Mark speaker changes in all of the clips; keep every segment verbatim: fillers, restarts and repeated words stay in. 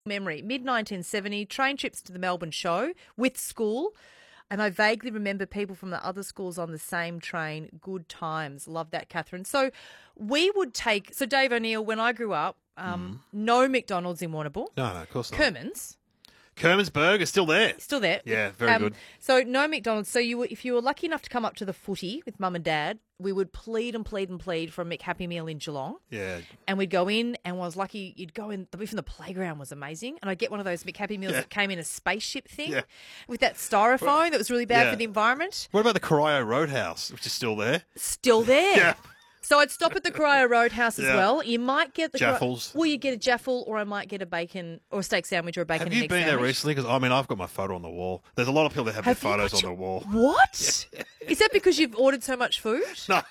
Speaker 1: Memory, mid nineteen seventy, train trips to the Melbourne show with school. And I vaguely remember people from the other schools on the same train. Good times. Love that, Catherine. So we would take, so Dave O'Neill, when I grew up, um, mm. no McDonald's in Warrnambool.
Speaker 2: No, no, of course not.
Speaker 1: Kerman's.
Speaker 2: Kerman's Burger, still there.
Speaker 1: Still there.
Speaker 2: Yeah, very um, good.
Speaker 1: So no McDonald's. So you were, if you were lucky enough to come up to the footy with mum and dad, we would plead and plead and plead for a McHappy Meal in Geelong.
Speaker 2: Yeah.
Speaker 1: And we'd go in, and I was lucky you'd go in, even the playground was amazing. And I'd get one of those McHappy Meals yeah. that came in a spaceship thing yeah. with that styrofoam that was really bad yeah. for the environment.
Speaker 2: What about the Corio Roadhouse, which is still there?
Speaker 1: Still there.
Speaker 2: Yeah.
Speaker 1: So I'd stop at the Corio Roadhouse as
Speaker 2: yeah.
Speaker 1: well. You might get the
Speaker 2: Jaffles.
Speaker 1: Well, you get a Jaffle, or I might get a bacon or a steak sandwich or a bacon
Speaker 2: have
Speaker 1: and
Speaker 2: egg sandwich. Have you been there recently? Because I mean, I've got my photo on the wall. There's a lot of people that have, have their photos on the wall.
Speaker 1: What? Yeah. Is that because you've ordered so much food?
Speaker 2: No.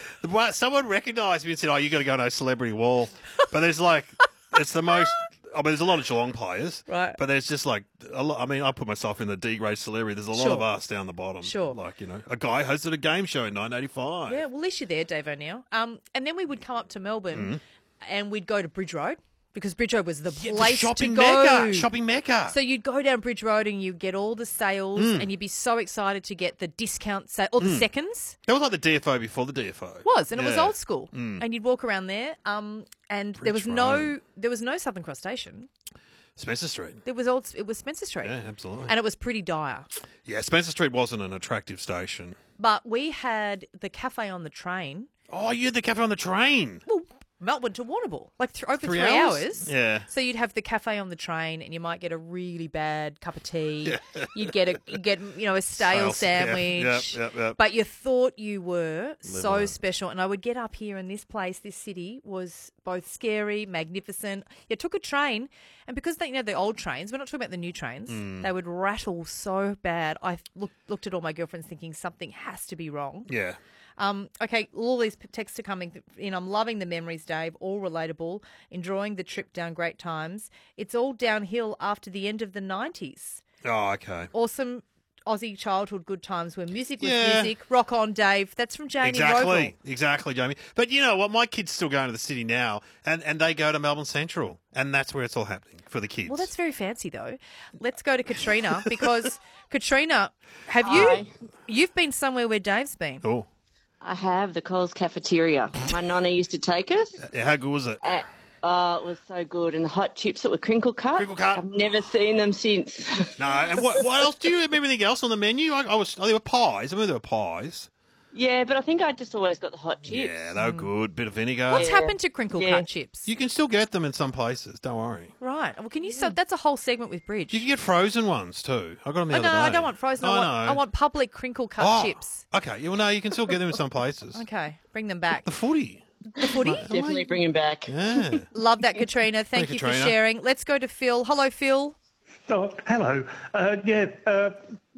Speaker 2: Someone recognised me and said, "Oh, you got to go to a celebrity wall." But there's like, it's the most. I mean, there's a lot of Geelong players,
Speaker 1: right?
Speaker 2: But there's just like a lot. I mean, I put myself in the D-grade celebrity. There's a lot
Speaker 1: sure.
Speaker 2: of us down the bottom.
Speaker 1: Sure.
Speaker 2: Like, you know, a guy hosted a game show in nineteen eighty-five.
Speaker 1: Yeah, well, at least you're there, Dave O'Neill. Um, and then we would come up to Melbourne, mm. and we'd go to Bridge Road. Because Bridge Road was the
Speaker 2: yeah,
Speaker 1: place
Speaker 2: the shopping
Speaker 1: to go.
Speaker 2: Mecca, shopping mecca.
Speaker 1: So you'd go down Bridge Road and you'd get all the sales mm. and you'd be so excited to get the discount sale, or the mm. seconds.
Speaker 2: That was like the D F O before the D F O.
Speaker 1: Was, and yeah. it was old school.
Speaker 2: Mm.
Speaker 1: And you'd walk around there um, and
Speaker 2: Bridge
Speaker 1: there was
Speaker 2: Road.
Speaker 1: no there was no Southern Cross Station.
Speaker 2: Spencer Street.
Speaker 1: There was old, it was Spencer Street.
Speaker 2: Yeah, absolutely.
Speaker 1: And it was pretty dire.
Speaker 2: Yeah, Spencer Street wasn't an attractive station.
Speaker 1: But we had the cafe on the train.
Speaker 2: Oh, you had the cafe on the train.
Speaker 1: Well, Melbourne to Warrnambool, like th- over
Speaker 2: three,
Speaker 1: three
Speaker 2: hours?
Speaker 1: hours.
Speaker 2: Yeah.
Speaker 1: So you'd have the cafe on the train, and you might get a really bad cup of tea. Yeah. You'd get a, you'd get you know, a stale
Speaker 2: Sales,
Speaker 1: sandwich.
Speaker 2: Yeah, yep, yep, yep.
Speaker 1: But you thought you were Live so
Speaker 2: on. special.
Speaker 1: And I would get up here, and this place, this city, was both scary, magnificent. You took a train, and because they, you know, the old trains, we're not talking about the new trains.
Speaker 2: Mm.
Speaker 1: They would rattle so bad. I looked looked at all my girlfriends, thinking something has to be wrong.
Speaker 2: Yeah.
Speaker 1: Um, okay, all these texts are coming in. I'm loving the memories, Dave, all relatable, enjoying the trip down great times. It's all downhill after the end of the nineties.
Speaker 2: Oh, okay.
Speaker 1: Awesome Aussie childhood good times where music was
Speaker 2: yeah.
Speaker 1: music. Rock on, Dave. That's from Jamie
Speaker 2: Exactly,
Speaker 1: Rogle.
Speaker 2: exactly, Jamie. But you know what? My kids still going to the city now, and, and they go to Melbourne Central, and that's where it's all happening for the kids.
Speaker 1: Well, that's very fancy, though. Let's go to Katrina, because, Katrina, have
Speaker 3: Hi.
Speaker 1: you, you've been somewhere where Dave's been.
Speaker 2: Oh.
Speaker 3: I have, the Coles Cafeteria. My nonna used to take us.
Speaker 2: Yeah, how good was it?
Speaker 3: Uh, oh, it was so good. And the hot chips that were crinkle cut.
Speaker 2: Crinkle cut.
Speaker 3: I've never seen them since.
Speaker 2: No, and what, what else? Do you remember anything else on the menu? I, I was. Oh, there were pies. I remember there were pies.
Speaker 3: Yeah, but I think I just always got the hot chips.
Speaker 2: Yeah, they were good. Bit of vinegar.
Speaker 1: What's
Speaker 3: Yeah.
Speaker 1: happened to crinkle
Speaker 3: Yeah.
Speaker 1: cut chips?
Speaker 2: You can still get them in some places. Don't worry.
Speaker 1: Right. Well, can you? So that's a whole segment with Bridge.
Speaker 2: You can get frozen ones too. I got them the
Speaker 1: Oh,
Speaker 2: other
Speaker 1: no,
Speaker 2: day.
Speaker 1: I don't want frozen. I,
Speaker 2: I
Speaker 1: want,
Speaker 2: know.
Speaker 1: I want public crinkle cut
Speaker 2: Oh,
Speaker 1: chips.
Speaker 2: Okay. Well, no, you can still get them in some places.
Speaker 1: Okay, bring them back.
Speaker 2: The footy.
Speaker 1: The footy?
Speaker 3: Definitely bring them back.
Speaker 2: Yeah.
Speaker 1: Love that, Katrina. Thank
Speaker 2: Hey,
Speaker 1: you
Speaker 2: Katrina.
Speaker 1: for sharing. Let's go to Phil. Hello, Phil.
Speaker 4: Oh, hello. Uh, yeah, uh,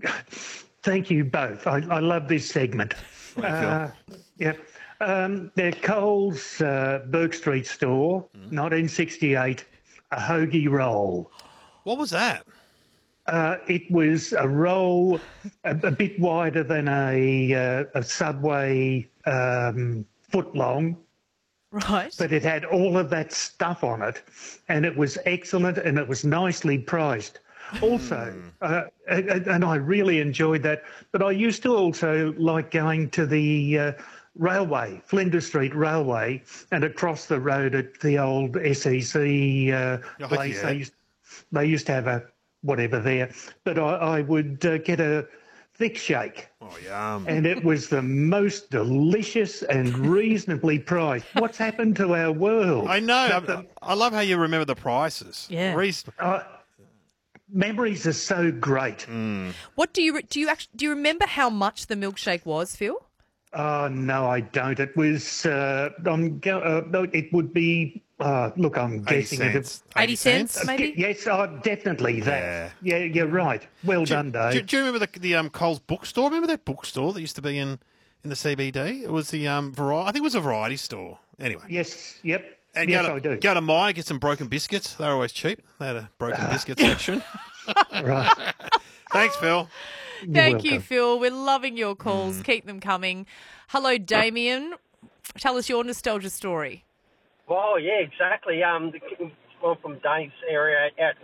Speaker 4: thank you both. I, I love this segment. Uh, yeah. Um, the Coles uh, Burke Street store,
Speaker 2: Mm.
Speaker 4: nineteen sixty-eight, a hoagie roll.
Speaker 2: What was that?
Speaker 4: Uh, it was a roll a, a bit wider than a, uh, a Subway um, foot long,
Speaker 1: Right.
Speaker 4: but it had all of that stuff on it, and it was excellent, and it was nicely priced. Also, uh, and, and I really enjoyed that, but I used to also like going to the uh, railway, Flinders Street Railway, and across the road at the old S E C uh,
Speaker 2: Oh,
Speaker 4: place.
Speaker 2: yeah.
Speaker 4: They, used, they used to have a whatever there, but I, I would uh, get a thick shake.
Speaker 2: Oh, yum.
Speaker 4: And it was the most delicious and reasonably priced. What's happened to our world?
Speaker 2: I know.
Speaker 4: Nothing.
Speaker 2: I, I love how you remember the prices.
Speaker 1: Yeah.
Speaker 2: Reason-
Speaker 4: Uh, memories are so great.
Speaker 1: What do you re- do? You actually do you remember how much the milkshake was, Phil?
Speaker 4: Oh, no, I don't. It was, uh, I'm go- uh, no, it would be, uh, look, I'm
Speaker 2: eighty
Speaker 4: guessing
Speaker 2: cents.
Speaker 4: it.
Speaker 1: Eighty cents, maybe.
Speaker 4: Yes, oh, definitely that. Yeah, you're right. Well
Speaker 2: Do,
Speaker 4: done, Dave.
Speaker 2: do, do you remember the, the um, Coles bookstore? Remember that bookstore that used to be in, in the C B D? It was the um, variety. I think it was a variety store. Anyway.
Speaker 4: Yes, yep.
Speaker 2: And
Speaker 4: yes,
Speaker 2: go to,
Speaker 4: I do.
Speaker 2: Go to Myer, get some broken biscuits. They're always cheap. They had a broken biscuit section.
Speaker 4: Right.
Speaker 2: Thanks, Phil.
Speaker 4: You're
Speaker 1: Thank you,
Speaker 4: welcome.
Speaker 1: Phil. We're loving your calls. Keep them coming. Hello, Damien. Tell us your nostalgia story.
Speaker 5: Well, yeah, exactly. Um, the, well, from Dave's area out